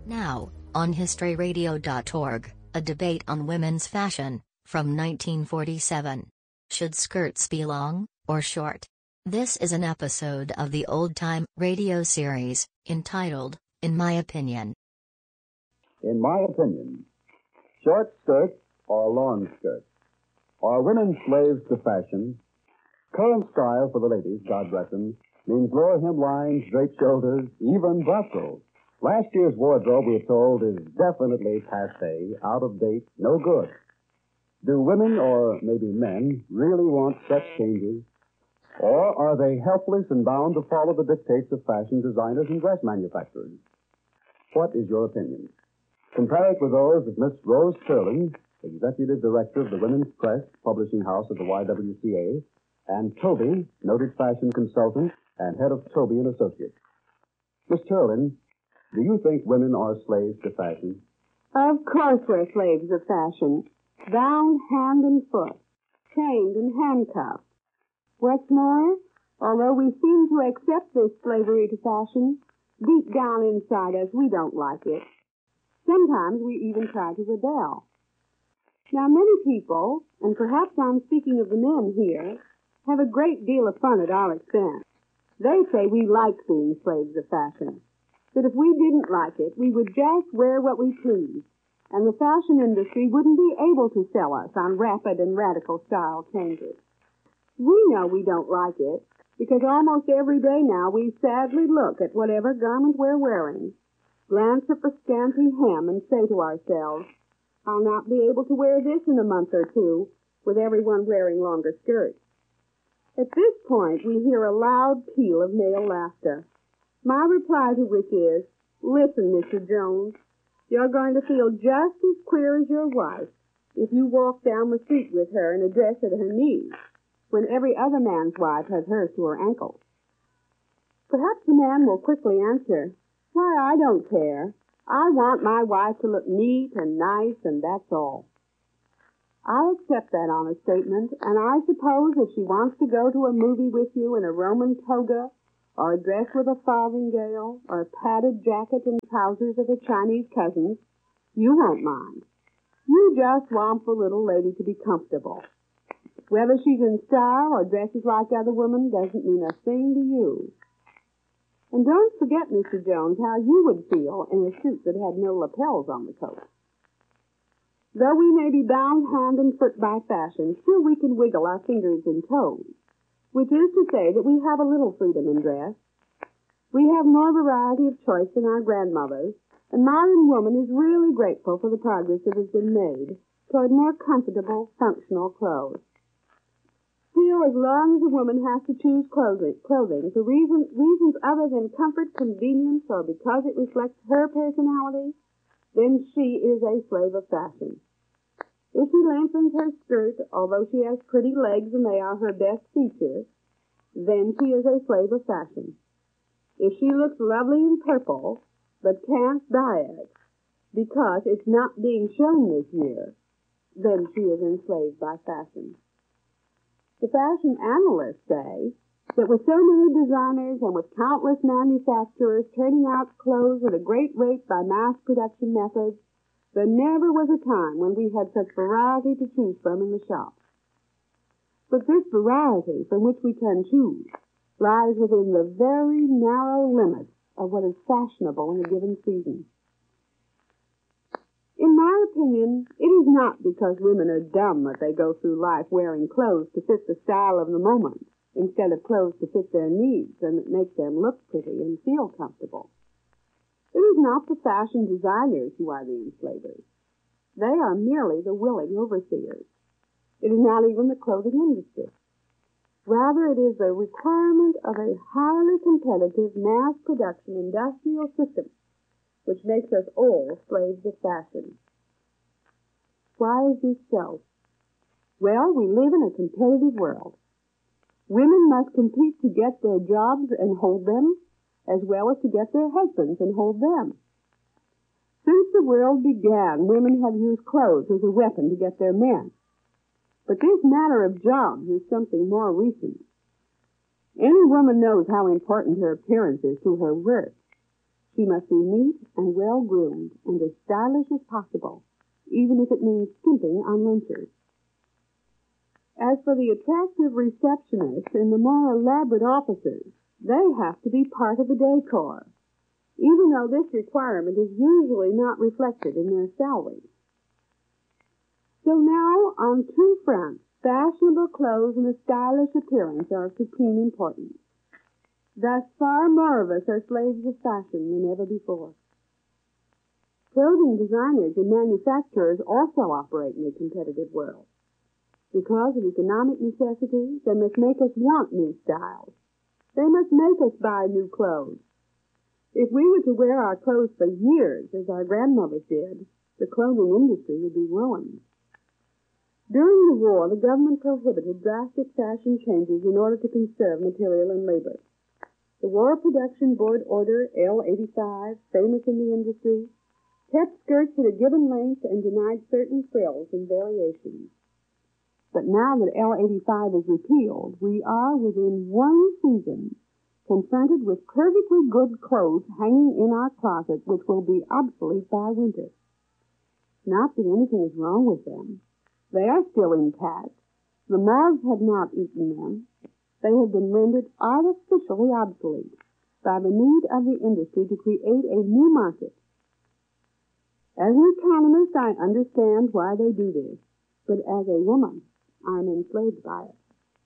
Now, on historyradio.org, a debate on women's fashion, from 1947. Should skirts be long, or short? This is an episode of the Old Time Radio series, entitled, In My Opinion. In my opinion, short skirts or long skirts? Are women slaves to fashion? Current style for the ladies, God bless them, means lower hemlines, draped shoulders, even buckles. Last year's wardrobe, we're told, is definitely passé, out of date, no good. Do women, or maybe men, really want such changes? Or are they helpless and bound to follow the dictates of fashion designers and dress manufacturers? What is your opinion? Compare it with those of Miss Rose Sterling, Executive Director of the Women's Press Publishing House of the YWCA, and Toby, noted fashion consultant and head of Toby and Associates. Miss Sterling, do you think women are slaves to fashion? Of course we're slaves of fashion. Bound hand and foot, chained and handcuffed. What's more, although we seem to accept this slavery to fashion, deep down inside us we don't like it. Sometimes we even try to rebel. Now many people, and perhaps I'm speaking of the men here, have a great deal of fun at our expense. They say we like being slaves of fashion, that if we didn't like it, we would just wear what we pleased, and the fashion industry wouldn't be able to sell us on rapid and radical style changes. We know we don't like it, because almost every day now we sadly look at whatever garment we're wearing, glance at the scanty hem, and say to ourselves, I'll not be able to wear this in a month or two, with everyone wearing longer skirts. At this point, we hear a loud peal of male laughter, my reply to which is, listen, Mr. Jones, you're going to feel just as queer as your wife if you walk down the street with her in a dress at her knees, when every other man's wife has hers to her ankles. Perhaps the man will quickly answer, why, I don't care. I want my wife to look neat and nice, and that's all. I accept that honest statement, and I suppose if she wants to go to a movie with you in a Roman toga, or a dress with a farthingale, or a padded jacket and trousers of her Chinese cousins, you won't mind. You just want the little lady to be comfortable. Whether she's in style or dresses like other women doesn't mean a thing to you. And don't forget, Mr. Jones, how you would feel in a suit that had no lapels on the coat. Though we may be bound hand and foot by fashion, still we can wiggle our fingers and toes, which is to say that we have a little freedom in dress. We have more variety of choice than our grandmothers, and modern woman is really grateful for the progress that has been made toward more comfortable, functional clothes. Still, as long as a woman has to choose clothing for reasons other than comfort, convenience, or because it reflects her personality, then she is a slave of fashion. If she lengthens her skirt, although she has pretty legs and they are her best feature, then she is a slave of fashion. If she looks lovely in purple, but can't buy it because it's not being shown this year, then she is enslaved by fashion. The fashion analysts say that with so many designers and with countless manufacturers turning out clothes at a great rate by mass production methods, there never was a time when we had such variety to choose from in the shops. But this variety from which we can choose lies within the very narrow limits of what is fashionable in a given season. In my opinion, it is not because women are dumb that they go through life wearing clothes to fit the style of the moment, instead of clothes to fit their needs and that make them look pretty and feel comfortable. It is not the fashion designers who are the enslavers. They are merely the willing overseers. It is not even the clothing industry. Rather, it is the requirement of a highly competitive mass production industrial system which makes us all slaves of fashion. Why is this so? Well, we live in a competitive world. Women must compete to get their jobs and hold them, as well as to get their husbands and hold them. Since the world began, women have used clothes as a weapon to get their men. But this matter of jobs is something more recent. Any woman knows how important her appearance is to her worth. She must be neat and well-groomed and as stylish as possible, even if it means skimping on lunches. As for the attractive receptionists in the more elaborate offices, they have to be part of the decor, even though this requirement is usually not reflected in their salaries. So now, on two fronts, fashionable clothes and a stylish appearance are of supreme importance. Thus, far more of us are slaves of fashion than ever before. Clothing designers and manufacturers also operate in a competitive world. Because of economic necessity, they must make us want new styles. They must make us buy new clothes. If we were to wear our clothes for years, as our grandmothers did, the clothing industry would be ruined. During the war, the government prohibited drastic fashion changes in order to conserve material and labor. The War Production Board Order L-85, famous in the industry, kept skirts at a given length and denied certain frills and variations. But now that L-85 is repealed, we are, within one season, confronted with perfectly good clothes hanging in our closet which will be obsolete by winter. Not that anything is wrong with them. They are still intact. The moths have not eaten them. They have been rendered artificially obsolete by the need of the industry to create a new market. As an economist, I understand why they do this, but as a woman, I'm enslaved by it.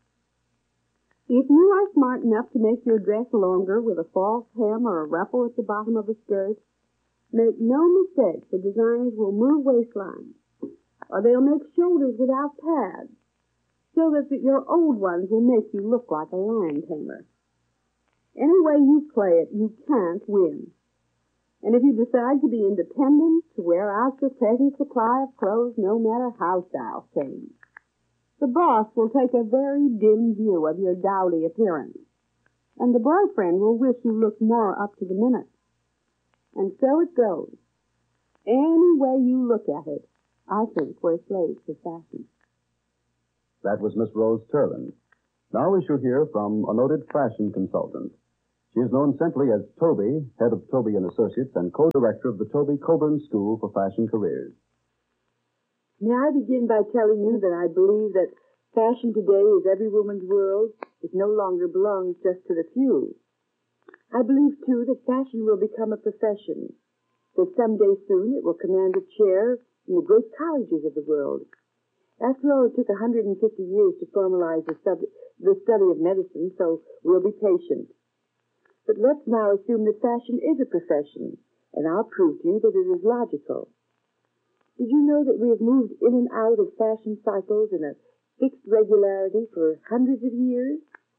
If you are smart enough to make your dress longer with a false hem or a ruffle at the bottom of a skirt, make no mistake, the designers will move waistlines, or they'll make shoulders without pads, so that your old ones will make you look like a lion tamer. Any way you play it, you can't win. And if you decide to be independent, to wear out your present supply of clothes no matter how styles change, the boss will take a very dim view of your dowdy appearance, and the boyfriend will wish you looked more up to the minute. And so it goes. Any way you look at it, I think we're slaves to fashion. That was Miss Rose Turlin. Now we shall hear from a noted fashion consultant. She is known simply as Toby, head of Toby & Associates and co-director of the Toby Coburn School for Fashion Careers. May I begin by telling you that I believe that fashion today is every woman's world. It no longer belongs just to the few. I believe, too, that fashion will become a profession, that someday soon it will command a chair in the great colleges of the world. After all, it took 150 years to formalize the study of medicine, so we'll be patient. But let's now assume that fashion is a profession, and I'll prove to you that it is logical. Did you know that we have moved in and out of fashion cycles in a fixed regularity for hundreds of years?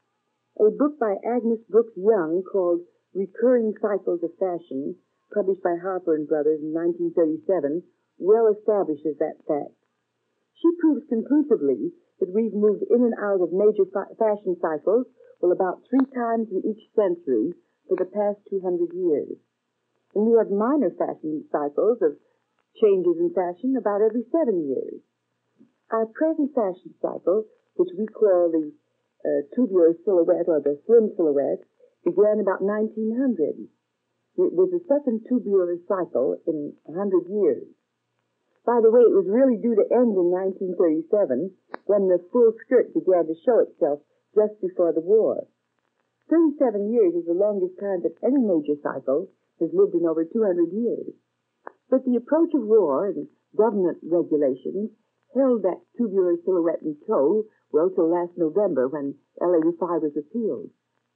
A book by Agnes Brooks Young called Recurring Cycles of Fashion, published by Harper & Brothers in 1937, well establishes that fact. She proves conclusively that we've moved in and out of major fashion cycles, about 3 times in each century for the past 200 years. And we have minor fashion cycles of changes in fashion about every 7 years. Our present fashion cycle, which we call the tubular silhouette or the slim silhouette, began about 1900. It was the second tubular cycle in 100 years. By the way, it was really due to end in 1937, when the full skirt began to show itself just before the war. 37 years is the longest time that any major cycle has lived in over 200 years. But the approach of war and government regulations held that tubular silhouette in tow, well, till last November, when L-85 was repealed.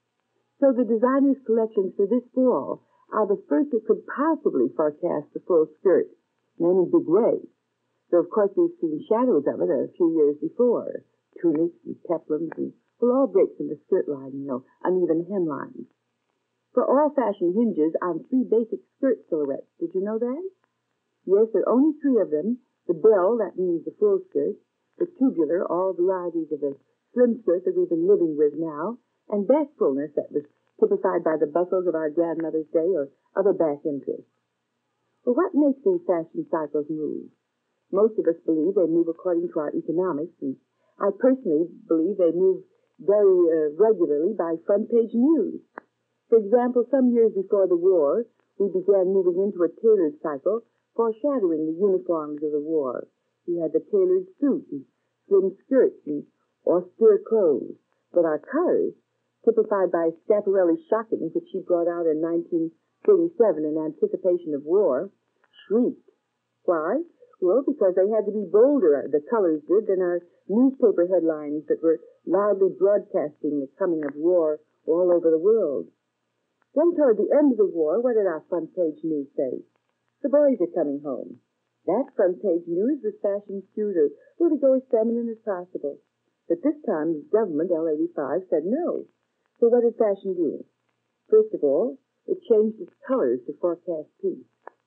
So the designers' collections for this fall are the first that could possibly forecast the full skirt in any big way. Though, of course, we've seen shadows of it a few years before. Tunics and peplums and all breaks in the skirt line, uneven hemlines. For all fashion hinges on 3 basic skirt silhouettes. Did you know that? Yes, there are only 3 of them. The bell, that means the full skirt. The tubular, all varieties of the slim skirt that we've been living with now. And back fullness, that was typified by the bustles of our grandmother's day or other back interests. Well, what makes these fashion cycles move? Most of us believe they move according to our economics, and I personally believe they move very regularly by front-page news. For example, some years before the war, we began moving into a tailored cycle, foreshadowing the uniforms of the war. We had the tailored suit and slim skirts and austere clothes, but our colors, typified by Schiaparelli's Shocking, which she brought out in 1937 in anticipation of war, shrieked. Why? Well, because they had to be bolder, the colors did, than our newspaper headlines that were loudly broadcasting the coming of war all over the world. Then toward the end of the war, what did our front page news say? The boys are coming home. That front page news was fashioned to go as feminine as possible. But this time, the government, L85, said no. So what did fashion do? First of all, it changed its colors to forecast peace.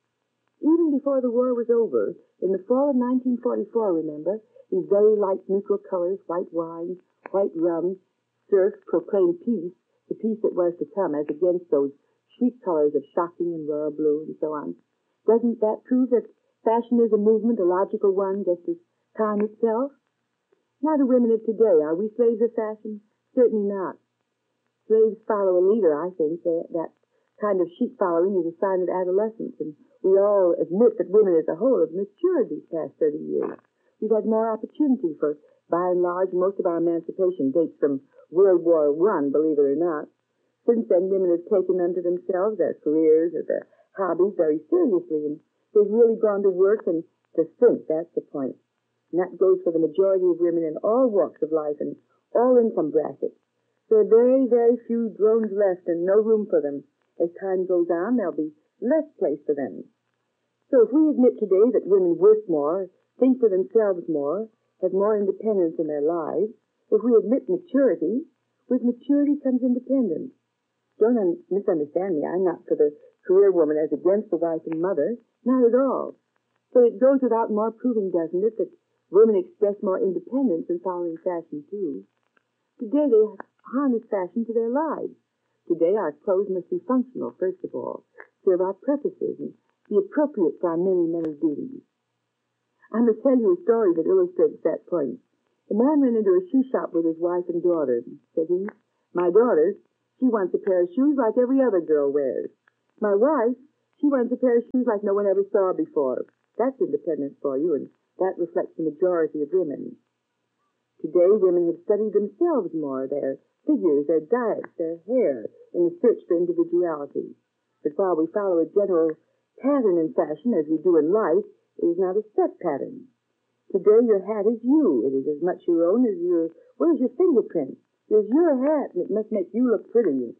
Even before the war was over, in the fall of 1944, remember, these very light neutral colors, white wine, white rum, surf, proclaimed peace, the peace that was to come, as against those shriek colors of Shocking and royal blue and so on. Doesn't that prove that fashion is a movement, a logical one, just as time itself? Now the women of today, are we slaves of fashion? Certainly not. Slaves follow a leader, I think. That kind of sheep following is a sign of adolescence, and we all admit that women as a whole have matured these past 30 years. We've had more opportunity for, by and large, most of our emancipation dates from World War I, believe it or not. Since then, women have taken unto themselves their careers or their hobbies very seriously, and they've really gone to work and to think, that's the point. And that goes for the majority of women in all walks of life and all income brackets. There are very, very few drones left and no room for them. As time goes on, there'll be less place for them. So if we admit today that women work more, think for themselves more, have more independence in their lives, if we admit maturity, with maturity comes independence. Don't misunderstand me. I'm not for the career woman as against the wife and mother. Not at all. But it goes without more proving, doesn't it, that women express more independence in following fashion, too. Today they harness fashion to their lives. Today our clothes must be functional, first of all, serve our purposes, and be appropriate for our many, many duties. I must tell you a story that illustrates that point. A man went into a shoe shop with his wife and daughter. Said he, "My daughter, she wants a pair of shoes like every other girl wears. My wife, she wants a pair of shoes like no one ever saw before." That's independence for you, and that reflects the majority of women. Today, women have studied themselves more, their figures, their diets, their hair, in the search for individuality. But while we follow a general pattern in fashion, as we do in life, it is not a set pattern. Today, your hat is you. It is as much your own as your fingerprint. It is your hat, and it must make you look pretty,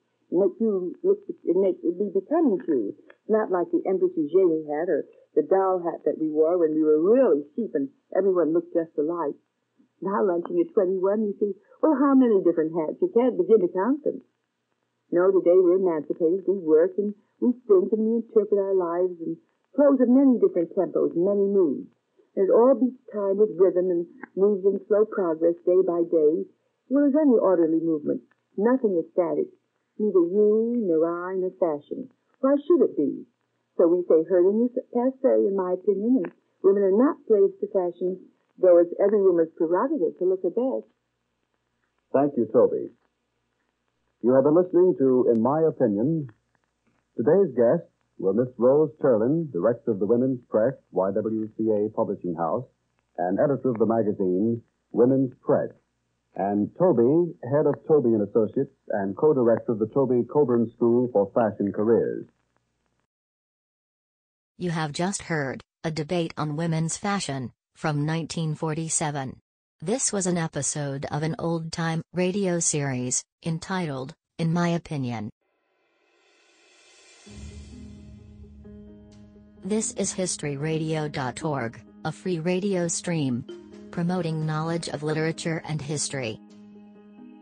it be becoming to you. Not like the Empress Eugenie hat or the doll hat that we wore when we were really cheap and everyone looked just alike. Now, lunching at 21, you see, well, how many different hats? You can't begin to count them. No, today we're emancipated. We work and we think and we interpret our lives in clothes of many different tempos, many moods. And it all beats time with rhythm and moves in slow progress day by day. Well, as any orderly movement, nothing is static. Neither you, nor I, nor fashion. Why should it be? So we say herding is passé, in my opinion, and women are not slaves to fashion, though it's every woman's prerogative to look her best. Thank you, Toby. You have been listening to In My Opinion. Today's guests were Miss Rose Turlin, director of the Women's Press, YWCA Publishing House, and editor of the magazine Women's Press, and Toby, head of Toby & Associates and co-director of the Toby Coburn School for Fashion Careers. You have just heard a debate on women's fashion from 1947. This was an episode of an old-time radio series entitled In My Opinion. This is HistoryRadio.org, a free radio stream promoting knowledge of literature and history.